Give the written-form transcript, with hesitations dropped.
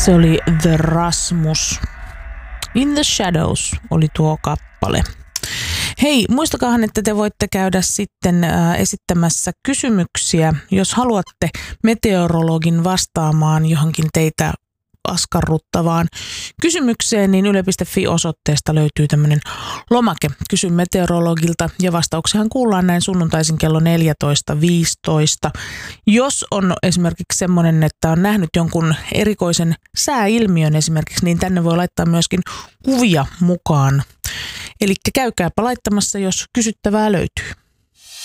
Se oli The Rasmus. In the Shadows oli tuo kappale. Hei, muistakaahan, että te voitte käydä sitten esittämässä kysymyksiä, jos haluatte meteorologin vastaamaan johonkin teitä askarruttavaan kysymykseen, niin yle.fi-osoitteesta löytyy tämmöinen lomake Kysy meteorologilta, ja vastauksehan kuullaan näin sunnuntaisin kello 14.15. Jos on esimerkiksi semmoinen, että on nähnyt jonkun erikoisen sääilmiön esimerkiksi, niin tänne voi laittaa myöskin kuvia mukaan. Eli käykääpä laittamassa, jos kysyttävää löytyy.